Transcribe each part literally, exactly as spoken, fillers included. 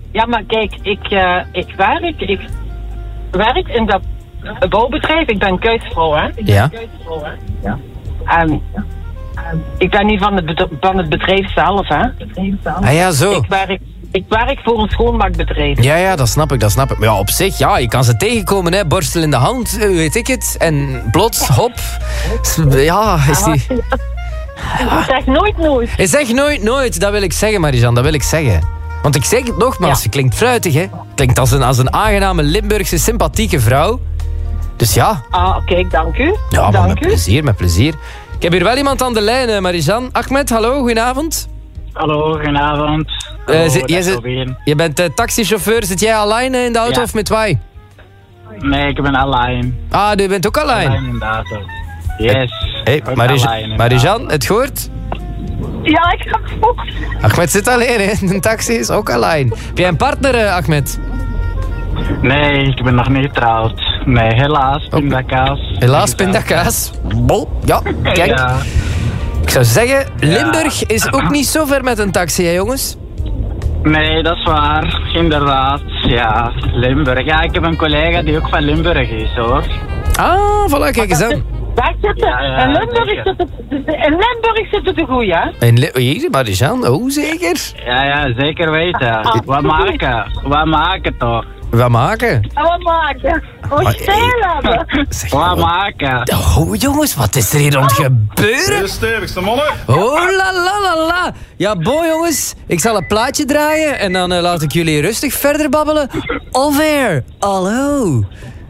Ja, maar kijk, ik, uh, ik werk... Ik werk in dat bouwbedrijf. Ik ben kuisvrouw, hè. Ik ben ja. kuisvrouw, hè. Ja. En... Ik ben niet van het, bedrijf, van het bedrijf zelf, hè. Ah ja, zo. Ik werk, ik werk voor een schoonmaakbedrijf. Ja, ja, dat snap ik, dat snap ik. Maar ja, op zich, ja, je kan ze tegenkomen, hè. Borstel in de hand, weet ik het. En plots, hop. Ja, is die... Ik zeg nooit nooit. Ik zeg nooit nooit, dat wil ik zeggen, Marijan, dat wil ik zeggen. Want ik zeg het nogmaals, Ja. ze klinkt fruitig, hè. Klinkt als een, als een aangename Limburgse, sympathieke vrouw. Dus ja. Ah, kijk, dank u. Ja, maar dank met u. plezier, met plezier. Ik heb hier wel iemand aan de lijn, uh, Marijan. Ahmed, hallo, goedenavond. Hallo, goedenavond. Uh, Hallo, zit- dag jij zit- Robin. je bent uh, taxichauffeur, zit jij alleen uh, in de auto Ja. of met wij? Nee, ik ben alleen. Ah, je bent ook alleen. Alleen in de auto. Yes. Hey, ook Marij- alleen in de Marijan, het gehoord? Ja, ik ga ook. Ahmed zit alleen, hè. De taxi is ook alleen. Heb jij een partner, uh, Ahmed? auto. Nee, ik ben nog niet getrouwd. Nee, helaas, pindakaas. Helaas, pindakaas. Bol. Ja, kijk. Ja. Ik zou zeggen, Limburg is ook niet zo ver met een taxi, hè, jongens? Nee, dat is waar. Inderdaad. Ja, Limburg. Ja, ik heb een collega die ook van Limburg is, hoor. Ah, voilà, kijk eens aan. Daar zitten, Ja, ja, in Limburg zeker. zit het, in Limburg zit het te goed, hè? En Li- hier, Marijan, oh, zeker. Ja, ja, zeker weten. Wat maken? Wat maken toch? Wat maken? En wat maken? Hoe Maar, stil hebben? Zeg, Wat wat- maken? Oh, jongens, wat is er hier aan het gebeuren? De stevigste mannen. Oh, la, la, la, la. Ja, bon, jongens. Ik zal een plaatje draaien en dan uh, laat ik jullie rustig verder babbelen. Alweer. Hallo.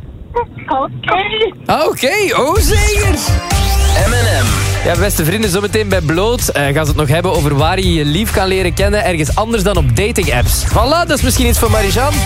Oké. Ah, Oké, oh, zeker. M en M. Ja, beste vrienden, zometeen bij Bloot uh, gaan ze het nog hebben over waar je je lief kan leren kennen ergens anders dan op dating apps. Voilà, dat is misschien iets voor Marijan.